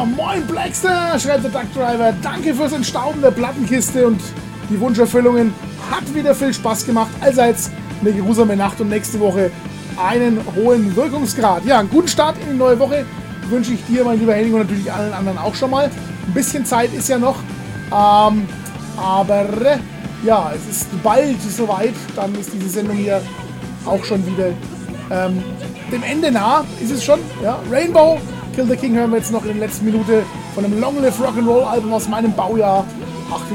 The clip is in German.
Ja, moin Blackster, schreibt der Duck Driver. Danke fürs Entstauben der Plattenkiste und die Wunscherfüllungen. Hat wieder viel Spaß gemacht. Allseits eine geruhsame Nacht und nächste Woche einen hohen Wirkungsgrad. Ja, einen guten Start in die neue Woche wünsche ich dir, mein lieber Henning, und natürlich allen anderen auch schon mal. Ein bisschen Zeit ist ja noch. Aber ja, es ist bald soweit. Dann ist diese Sendung hier auch schon wieder dem Ende nah. Ist es schon. Ja, Rainbow, Kill the King hören wir jetzt noch in der letzten Minute von einem Long Live Rock'n'Roll Album aus meinem Baujahr